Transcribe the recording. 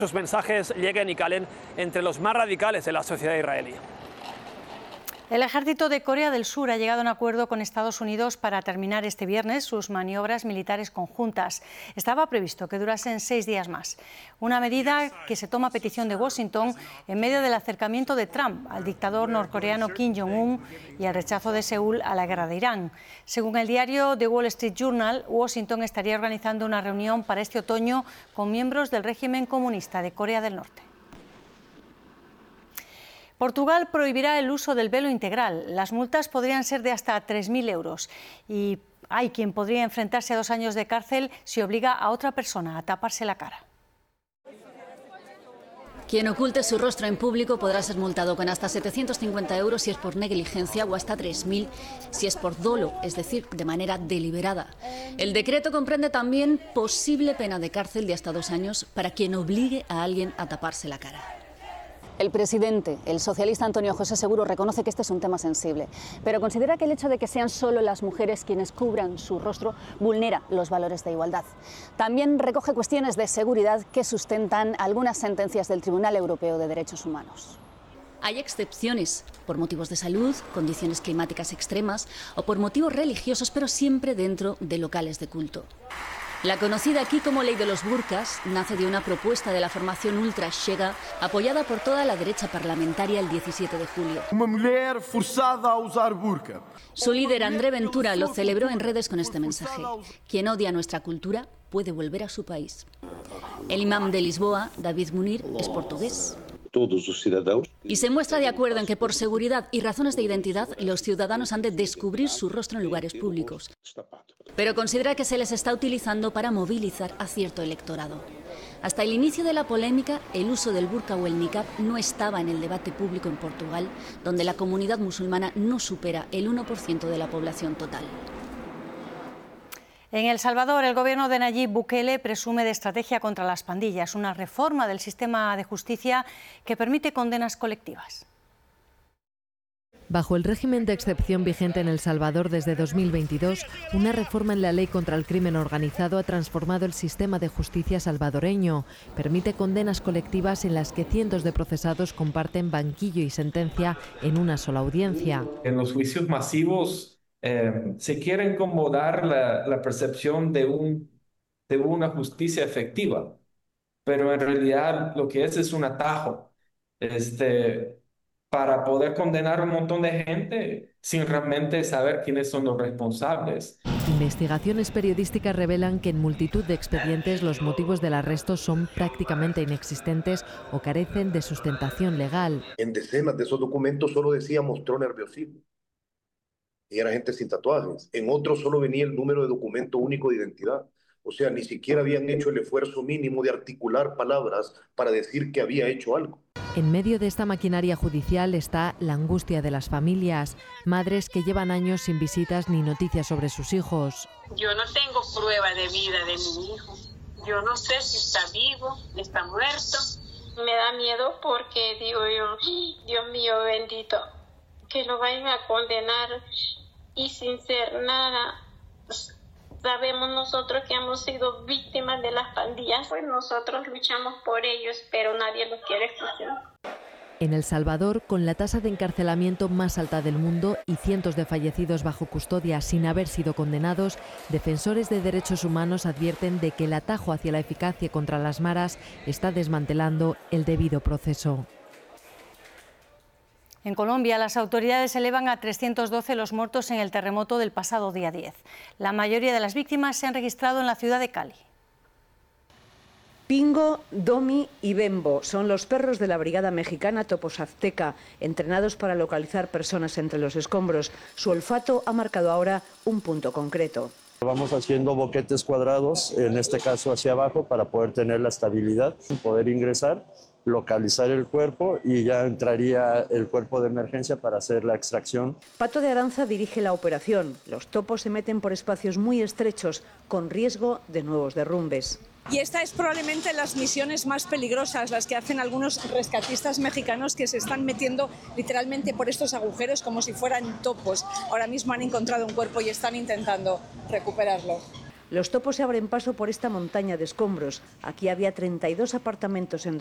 Sus mensajes lleguen y calen entre los más radicales de la sociedad israelí. El ejército de Corea del Sur ha llegado a un acuerdo con Estados Unidos para terminar este viernes sus maniobras militares conjuntas. Estaba previsto que durasen 6 días más. Una medida que se toma a petición de Washington en medio del acercamiento de Trump al dictador norcoreano Kim Jong-un y el rechazo de Seúl a la guerra de Irán. Según el diario The Wall Street Journal, Washington estaría organizando una reunión para este otoño con miembros del régimen comunista de Corea del Norte. Portugal prohibirá el uso del velo integral. Las multas podrían ser de hasta 3.000 euros y hay quien podría enfrentarse a 2 años de cárcel si obliga a otra persona a taparse la cara. Quien oculte su rostro en público podrá ser multado con hasta 750 euros si es por negligencia o hasta 3.000 si es por dolo, es decir, de manera deliberada. El decreto comprende también posible pena de cárcel de hasta 2 años para quien obligue a alguien a taparse la cara. El presidente, el socialista Antonio José Seguro, reconoce que este es un tema sensible, pero considera que el hecho de que sean solo las mujeres quienes cubran su rostro vulnera los valores de igualdad. También recoge cuestiones de seguridad que sustentan algunas sentencias del Tribunal Europeo de Derechos Humanos. Hay excepciones por motivos de salud, condiciones climáticas extremas o por motivos religiosos, pero siempre dentro de locales de culto. La conocida aquí como Ley de los Burkas nace de una propuesta de la formación Ultra Chega, apoyada por toda la derecha parlamentaria el 17 de julio. Una mujer forzada a usar burka. Su líder, André Ventura, lo celebró en redes con este mensaje: quien odia nuestra cultura puede volver a su país. El imam de Lisboa, David Munir, es portugués. Todos los ciudadanos. Y se muestra de acuerdo en que por seguridad y razones de identidad los ciudadanos han de descubrir su rostro en lugares públicos. Pero considera que se les está utilizando para movilizar a cierto electorado. Hasta el inicio de la polémica, el uso del burka o el niqab no estaba en el debate público en Portugal, donde la comunidad musulmana no supera el 1% de la población total. En El Salvador, el gobierno de Nayib Bukele presume de estrategia contra las pandillas, una reforma del sistema de justicia que permite condenas colectivas. Bajo el régimen de excepción vigente en El Salvador desde 2022, una reforma en la ley contra el crimen organizado ha transformado el sistema de justicia salvadoreño. Permite condenas colectivas en las que cientos de procesados comparten banquillo y sentencia en una sola audiencia. En los juicios masivos se quiere como dar la percepción de una justicia efectiva, pero en realidad lo que es un atajo para poder condenar a un montón de gente sin realmente saber quiénes son los responsables. Investigaciones periodísticas revelan que en multitud de expedientes los motivos del arresto son prácticamente inexistentes o carecen de sustentación legal. En decenas de esos documentos solo decía mostró nerviosismo y era gente sin tatuajes. En otros solo venía el número de documento único de identidad. O sea, ni siquiera habían hecho el esfuerzo mínimo de articular palabras para decir que había hecho algo. En medio de esta maquinaria judicial está la angustia de las familias, madres que llevan años sin visitas ni noticias sobre sus hijos. Yo no tengo prueba de vida de mi hijo. Yo no sé si está vivo, está muerto. Me da miedo porque digo yo, Dios mío bendito, que lo vayan a condenar y sin ser nada. Sabemos nosotros que hemos sido víctimas de las pandillas, pues nosotros luchamos por ellos, pero nadie los quiere escuchar. En El Salvador, con la tasa de encarcelamiento más alta del mundo y cientos de fallecidos bajo custodia sin haber sido condenados, defensores de derechos humanos advierten de que el atajo hacia la eficacia contra las maras está desmantelando el debido proceso. En Colombia, las autoridades elevan a 312 los muertos en el terremoto del pasado día 10. La mayoría de las víctimas se han registrado en la ciudad de Cali. Pingo, Domi y Bembo son los perros de la Brigada Mexicana Topos Azteca, entrenados para localizar personas entre los escombros. Su olfato ha marcado ahora un punto concreto. Vamos haciendo boquetes cuadrados, en este caso hacia abajo, para poder tener la estabilidad, poder ingresar, localizar el cuerpo y ya entraría el cuerpo de emergencia para hacer la extracción. Pato de Aranza dirige la operación. Los topos se meten por espacios muy estrechos, con riesgo de nuevos derrumbes. Y esta es probablemente las misiones más peligrosas, las que hacen algunos rescatistas mexicanos que se están metiendo literalmente por estos agujeros como si fueran topos. Ahora mismo han encontrado un cuerpo y están intentando recuperarlo. Los topos se abren paso por esta montaña de escombros. Aquí había 32 apartamentos en